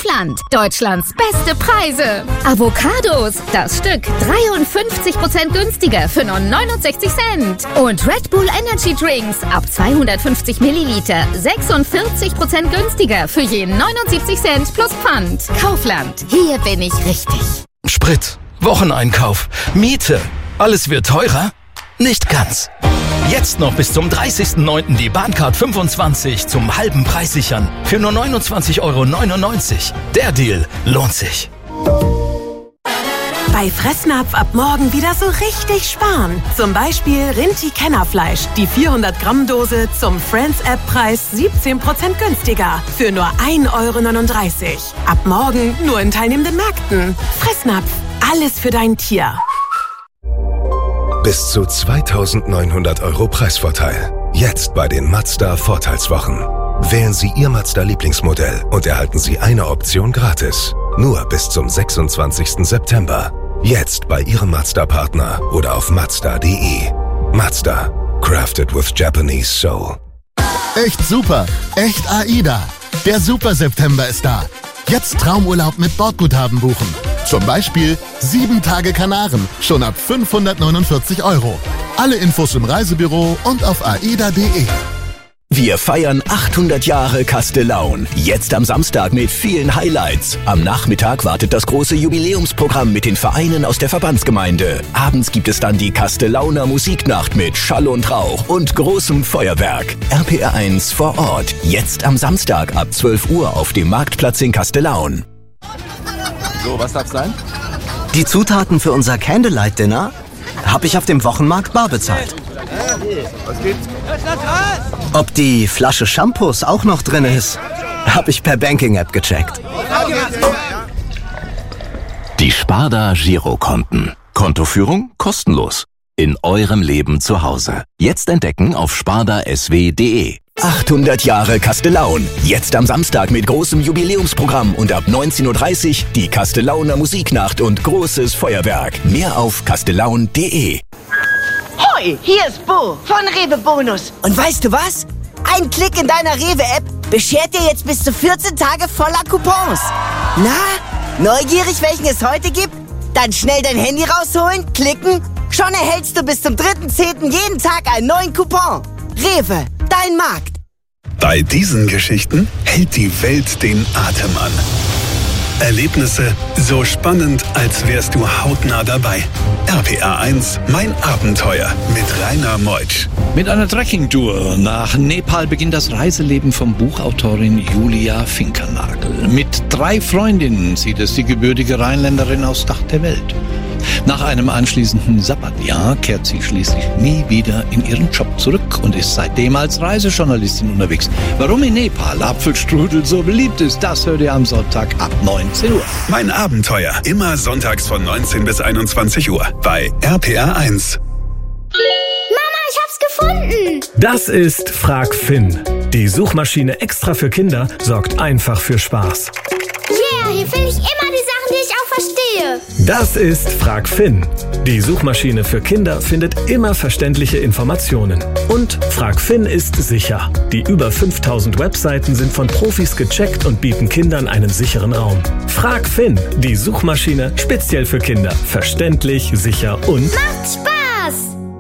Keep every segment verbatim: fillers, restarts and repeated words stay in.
Kaufland. Deutschlands beste Preise. Avocados, das Stück dreiundfünfzig Prozent günstiger für nur neunundsechzig Cent. Und Red Bull Energy Drinks ab zweihundertfünfzig Milliliter sechsundvierzig Prozent günstiger für je neunundsiebzig Cent plus Pfand. Kaufland, hier bin ich richtig. Sprit, Wocheneinkauf, Miete, alles wird teurer? Nicht ganz. Jetzt noch bis zum dreißigsten neunten die Bahncard fünfundzwanzig zum halben Preis sichern. Für nur neunundzwanzig Euro neunundneunzig. Der Deal lohnt sich. Bei Fressnapf ab morgen wieder so richtig sparen. Zum Beispiel Rinti-Kennerfleisch. Die vierhundert Gramm Dose zum Friends-App-Preis siebzehn Prozent günstiger. Für nur ein Euro neununddreißig. Ab morgen nur in teilnehmenden Märkten. Fressnapf. Alles für dein Tier. Bis zu zweitausendneunhundert Euro Preisvorteil. Jetzt bei den Mazda Vorteilswochen. Wählen Sie Ihr Mazda-Lieblingsmodell und erhalten Sie eine Option gratis. Nur bis zum sechsundzwanzigsten September. Jetzt bei Ihrem Mazda-Partner oder auf mazda punkt de. Mazda. Crafted with Japanese Soul. Echt super. Echt AIDA. Der Super September ist da. Jetzt Traumurlaub mit Bordguthaben buchen. Zum Beispiel sieben Tage Kanaren, schon ab fünfhundertneunundvierzig Euro. Alle Infos im Reisebüro und auf aida punkt de. Wir feiern achthundert Jahre Castellaun. Jetzt am Samstag mit vielen Highlights. Am Nachmittag wartet das große Jubiläumsprogramm mit den Vereinen aus der Verbandsgemeinde. Abends gibt es dann die Castellauner Musiknacht mit Schall und Rauch und großem Feuerwerk. R P R eins vor Ort. Jetzt am Samstag ab zwölf Uhr auf dem Marktplatz in Castellaun. So, was darf's sein? Die Zutaten für unser Candlelight-Dinner habe ich auf dem Wochenmarkt bar bezahlt. Was gibt's? Ob die Flasche Shampoos auch noch drin ist, habe ich per Banking-App gecheckt. Die Sparda Girokonten. Kontoführung kostenlos. In eurem Leben zu Hause. Jetzt entdecken auf sparda s w punkt de. achthundert Jahre Castellaun. Jetzt am Samstag mit großem Jubiläumsprogramm und ab neunzehn Uhr dreißig die Castellauner Musiknacht und großes Feuerwerk. Mehr auf castellaun punkt de. Hoi, hier ist Bo von Rewe Bonus. Und weißt du was? Ein Klick in deiner Rewe-App beschert dir jetzt bis zu vierzehn Tage voller Coupons. Na, neugierig, welchen es heute gibt? Dann schnell dein Handy rausholen, klicken. Schon erhältst du bis zum dritten zehnten jeden Tag einen neuen Coupon. Rewe, dein Markt. Bei diesen Geschichten hält die Welt den Atem an. Erlebnisse so spannend, als wärst du hautnah dabei. R P R eins, mein Abenteuer mit Rainer Meutsch. Mit einer Trekkingtour nach Nepal beginnt das Reiseleben von Buchautorin Julia Finkernagel. Mit drei Freundinnen sieht es die gebürtige Rheinländerin aufs Dach der Welt. Nach einem anschließenden Sabbatjahr kehrt sie schließlich nie wieder in ihren Job zurück und ist seitdem als Reisejournalistin unterwegs. Warum in Nepal Apfelstrudel so beliebt ist, das hört ihr am Sonntag ab neunzehn Uhr. Mein Abenteuer, immer sonntags von neunzehn bis einundzwanzig Uhr bei R P R eins. Mama, ich hab's gefunden! Das ist Frag Finn. Die Suchmaschine extra für Kinder sorgt einfach für Spaß. Yeah, hier finde ich immer die Sachen, die ich auch verstehe. Das ist Frag Finn. Die Suchmaschine für Kinder findet immer verständliche Informationen. Und Frag Finn ist sicher. Die über fünftausend Webseiten sind von Profis gecheckt und bieten Kindern einen sicheren Raum. Frag Finn, die Suchmaschine speziell für Kinder. Verständlich, sicher und... Macht Spaß!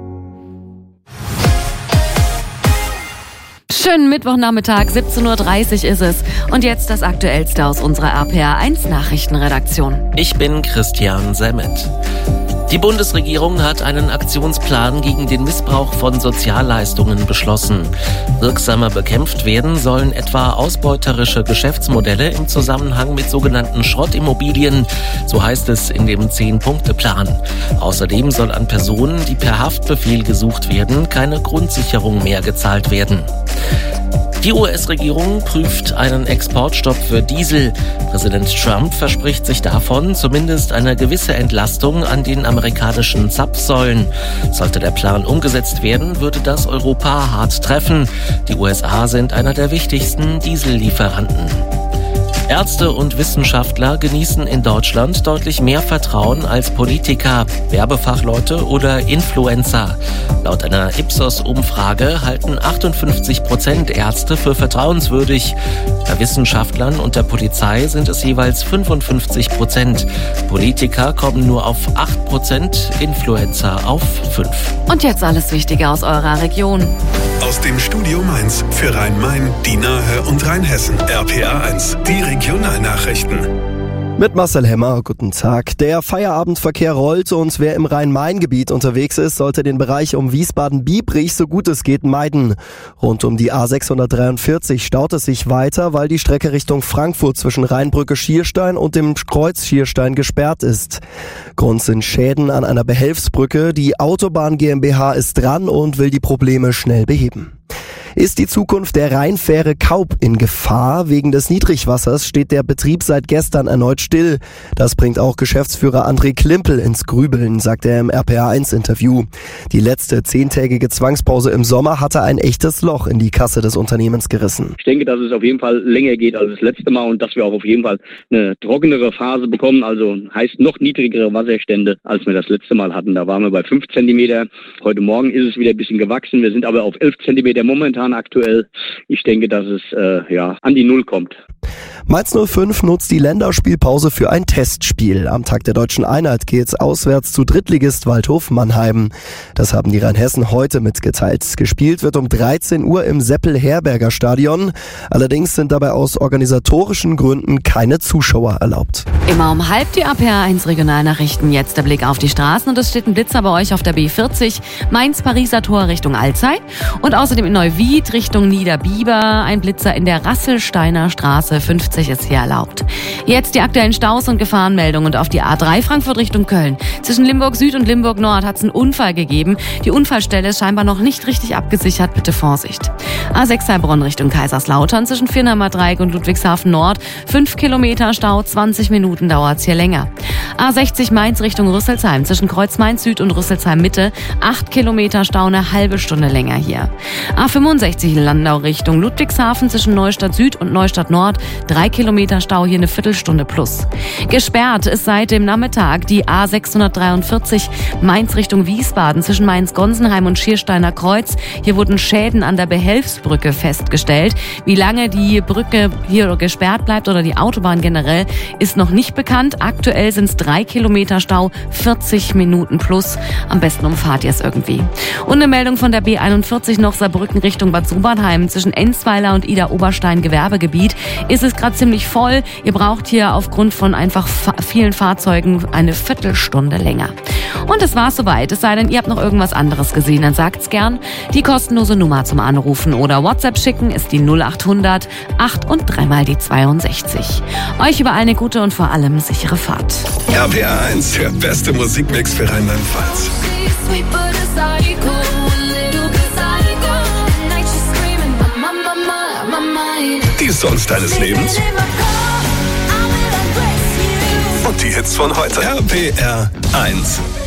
Schönen Mittwochnachmittag, siebzehn Uhr dreißig ist es. Und jetzt das Aktuellste aus unserer R P R eins Nachrichtenredaktion. Ich bin Christian Semmet. Die Bundesregierung hat einen Aktionsplan gegen den Missbrauch von Sozialleistungen beschlossen. Wirksamer bekämpft werden sollen etwa ausbeuterische Geschäftsmodelle im Zusammenhang mit sogenannten Schrottimmobilien, so heißt es in dem Zehn-Punkte-Plan. Außerdem soll an Personen, die per Haftbefehl gesucht werden, keine Grundsicherung mehr gezahlt werden. Die U S-Regierung prüft einen Exportstopp für Diesel. Präsident Trump verspricht sich davon zumindest eine gewisse Entlastung an den amerikanischen Zapfsäulen. Sollte der Plan umgesetzt werden, würde das Europa hart treffen. Die U S A sind einer der wichtigsten Diesellieferanten. Ärzte und Wissenschaftler genießen in Deutschland deutlich mehr Vertrauen als Politiker, Werbefachleute oder Influencer. Laut einer Ipsos-Umfrage halten achtundfünfzig Prozent Ärzte für vertrauenswürdig. Bei Wissenschaftlern und der Polizei sind es jeweils fünfundfünfzig Prozent. Politiker kommen nur auf acht Prozent, Influencer auf fünf. Und jetzt alles Wichtige aus eurer Region. Aus dem Studio Mainz für Rhein-Main, die Nahe und Rheinhessen. R P A eins, die Regionalnachrichten. Mit Marcel Hemmer, guten Tag. Der Feierabendverkehr rollt und wer im Rhein-Main-Gebiet unterwegs ist, sollte den Bereich um Wiesbaden-Biebrich so gut es geht meiden. Rund um die A sechshundertdreiundvierzig staut es sich weiter, weil die Strecke Richtung Frankfurt zwischen Rheinbrücke-Schierstein und dem Kreuz Schierstein gesperrt ist. Grund sind Schäden an einer Behelfsbrücke. Die Autobahn GmbH ist dran und will die Probleme schnell beheben. Ist die Zukunft der Rheinfähre Kaup in Gefahr? Wegen des Niedrigwassers steht der Betrieb seit gestern erneut still. Das bringt auch Geschäftsführer André Klimpel ins Grübeln, sagt er im R P A eins Interview. Die letzte zehntägige Zwangspause im Sommer hatte ein echtes Loch in die Kasse des Unternehmens gerissen. Ich denke, dass es auf jeden Fall länger geht als das letzte Mal und dass wir auch auf jeden Fall eine trockenere Phase bekommen. Also heißt noch niedrigere Wasserstände, als wir das letzte Mal hatten. Da waren wir bei fünf Zentimeter. Heute Morgen ist es wieder ein bisschen gewachsen. Wir sind aber auf elf Zentimeter momentan aktuell. Ich denke, dass es äh, ja an die Null kommt. Mainz null fünf nutzt die Länderspielpause für ein Testspiel. Am Tag der Deutschen Einheit geht's auswärts zu Drittligist Waldhof Mannheim. Das haben die Rheinhessen heute mitgeteilt. Gespielt wird um dreizehn Uhr im Seppel-Herberger Stadion. Allerdings sind dabei aus organisatorischen Gründen keine Zuschauer erlaubt. Immer um halb die R P A eins Regionalnachrichten. Jetzt der Blick auf die Straßen und es steht ein Blitzer bei euch auf der B vierzig. Mainz-Pariser Tor Richtung Alzey und außerdem in Neuwied Richtung Niederbiber. Ein Blitzer in der Rasselsteiner Straße fünfzig ist hier erlaubt. Jetzt die aktuellen Staus und Gefahrenmeldungen und auf die A drei Frankfurt Richtung Köln. Zwischen Limburg Süd und Limburg Nord hat es einen Unfall gegeben. Die Unfallstelle ist scheinbar noch nicht richtig abgesichert. Bitte Vorsicht. A sechs Heilbronn Richtung Kaiserslautern zwischen Vierheimer Dreieck und Ludwigshafen Nord. fünf Kilometer Stau, zwanzig Minuten dauert's hier länger. A sechzig Mainz Richtung Rüsselsheim zwischen Kreuz Mainz Süd und Rüsselsheim Mitte. acht Kilometer Stau, eine halbe Stunde länger hier. A fünfundsechzig Landau Richtung Ludwigshafen zwischen Neustadt Süd und Neustadt Nord. Drei Kilometer Stau, hier eine Viertelstunde plus. Gesperrt ist seit dem Nachmittag die A sechshundertdreiundvierzig Mainz Richtung Wiesbaden zwischen Mainz-Gonsenheim und Schiersteiner Kreuz. Hier wurden Schäden an der Behelfsbrücke festgestellt. Wie lange die Brücke hier gesperrt bleibt oder die Autobahn generell, ist noch nicht bekannt. Aktuell sind es drei Kilometer Stau, vierzig Minuten plus. Am besten umfahrt ihr es irgendwie. Und eine Meldung von der B einundvierzig noch Saarbrücken Richtung Bad Sobernheim zwischen Enzweiler und Ida-Oberstein Gewerbegebiet. Ist es gerade ziemlich voll. Ihr braucht hier aufgrund von einfach fa- vielen Fahrzeugen eine Viertelstunde länger. Und das war's soweit. Es sei denn, ihr habt noch irgendwas anderes gesehen, dann sagt's gern. Die kostenlose Nummer zum Anrufen oder WhatsApp schicken ist die null achthundert acht und dreimal die zweiundsechzig. Euch überall eine gute und vor allem sichere Fahrt. R P A eins, der beste Musikmix für Rheinland-Pfalz. Die Songs deines Lebens und die Hits von heute. R P R eins.